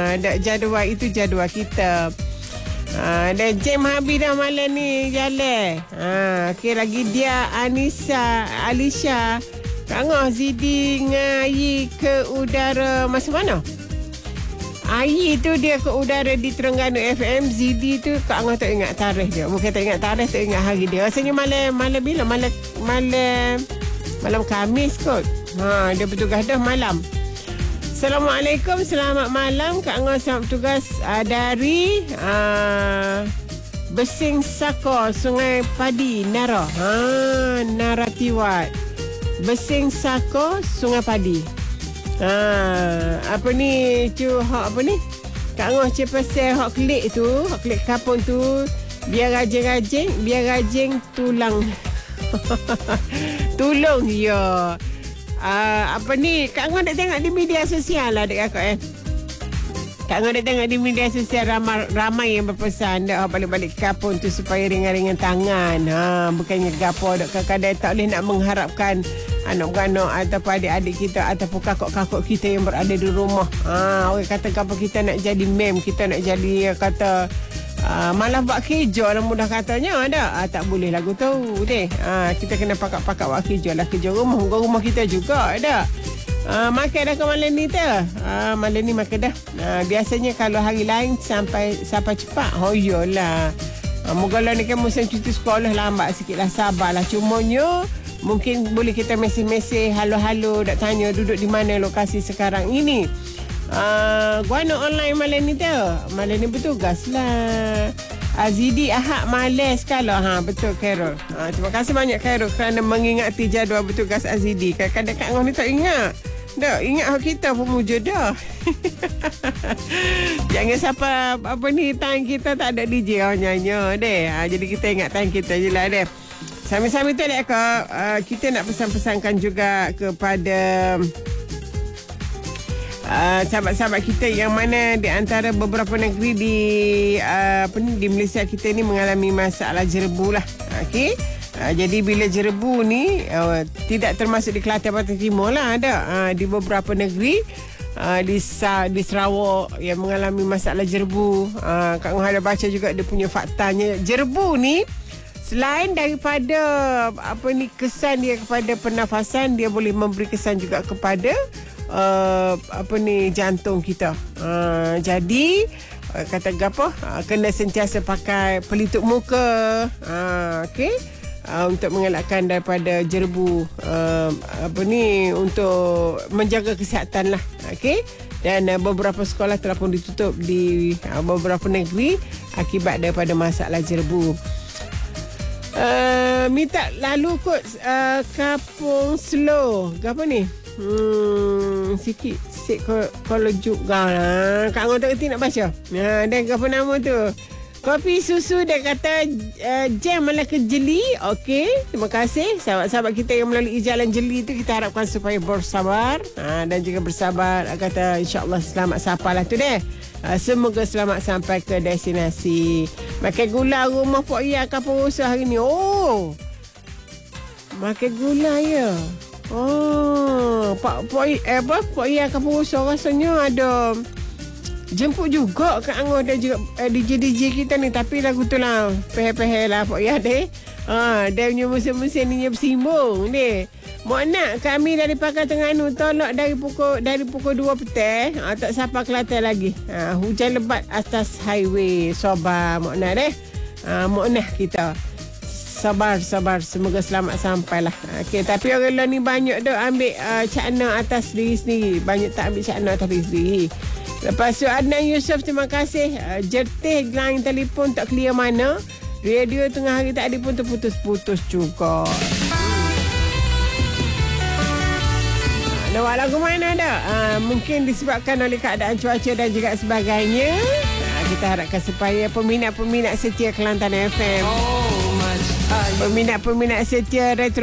Jadual itu jadual kita. Dan jam habis dah malam ni jalan. Okey, lagi dia Anissa, Alisha, Kak Ngah, Zidi ngayi ke udara masa mana? Ayi tu dia ke udara di Terengganu FM. Zidi tu Kak Ngah tak ingat tarikh dia. Bukan tak ingat tarikh, tak ingat hari dia. Rasanya malam bila? Malam Khamis kot. Dia bertugas dah malam. Assalamualaikum, selamat malam Kak Ngah, selamat bertugas dari Besing Sako, Sungai Padi, Nara. Naratiwat. Besing Sako, Sungai Padi. Apa ni hak apa ni? Kak Ngah pasal hak klik tu, hak klik kapung tu, biar rajin tulang. Tolong ya. Apa ni, Kak Ngah nak tengok di media sosial lah dek kakak Kak Ngah nak tengok di media sosial ramai yang berpesan dak balik-balik kapung tu supaya ringan-ringan tangan. Bukannya gapo dak, kadang-kadang tak boleh nak mengharapkan anak-anak ataupun adik-adik kita ataupun kakak-kakak kita yang berada di rumah. Orang kata apa kita nak jadi mem, kita nak jadi kata malah buat kerja lah mudah katanya ada. Tak boleh lagu tu deh. Kita kena pakat-pakat buat kerja lah, kerja rumah kita juga ada. Makan dah ke malam ni tu? Malam ni makan dah. Biasanya kalau hari lain sampai cepat. Yolah. Moga ni kan musim cuti sekolah lambat sikit lah, sabarlah. Cumanya mungkin boleh kita mesej-mesej, halo-halo, nak tanya duduk di mana lokasi sekarang ini. Guana online malam ni tu. Malam ni bertugas lah. Azidi Ahad malas kalau. Betul Carol. Terima kasih banyak Carol kerana mengingati jadual bertugas Azidi. Kadang-kadang Kak Ngah ni tak ingat. Dah ingat kita pemuja dah. Jangan siapa apa ni time kita tak ada DJ nyanyi deh. Jadi kita ingat time kita je lah deh. Sambil-sambil tu dek kita nak pesan-pesankan juga kepada sahabat-sahabat kita yang mana di antara beberapa negeri di Malaysia kita ni mengalami masalah jerebu lah. Okey. Jadi bila jerebu ni tidak termasuk di Kelantan Pantai Timur lah, ada di beberapa negeri di Sarawak yang mengalami masalah jerebu. Kak Ngah ada baca juga dia punya faktanya. Jerebu ni selain daripada kesan dia kepada pernafasan, dia boleh memberi kesan juga kepada jantung kita. Jadi kata gapo, kena sentiasa pakai pelitup muka. Okey. Untuk mengelakkan daripada jerebu, untuk menjaga kesihatan lah. Okey. Dan beberapa sekolah telah pun ditutup di beberapa negeri akibat daripada masalah jerebu. Minta lalu kot Kapung Slow. Apa ni? Sikit kalau juga lah. Kak Ngah tak kerti nak baca. Dan apa nama tu? Kopi susu dia kata jam malah ke jeli. Okey, terima kasih sahabat-sahabat kita yang melalui jalan jeli tu. Kita harapkan supaya bersabar dan juga bersabar. Kata insyaAllah selamat sampai lah tu deh. Semoga selamat sampai ke destinasi. Makan gula rumah Pok Ia Kapung Usaha hari ni. Makan gula ya. Pok Ia Kapung Usaha rasanya ada jemput juga Kak Ngah dan juga DJ kita ni. Tapi lagu tu lah peh-peh lah Pok Ia deh. Dia punya musim-musim ni bersimbung ni. Mak nak kami dari Pakar Terengganu tolak dari pukul 2 petang. Tak sampai Kelantan lagi. Hujan lebat atas highway. Sabar mak nak deh. Mak nak kita sabar. Semoga selamat sampailah. Okey, tapi orang lain ni banyak dah ambil cakna atas diri sendiri. Banyak tak ambil cakna atas diri sendiri. Lepas tu Adnan Yusof, terima kasih. Jertih line telefon tak clear mana. Radio tengah hari tadi pun terputus-putus juga. Nak lagu mana dah? Mungkin disebabkan oleh keadaan cuaca dan juga sebagainya. Kita harapkan supaya peminat-peminat setia Kelantan FM, peminat-peminat setia Retro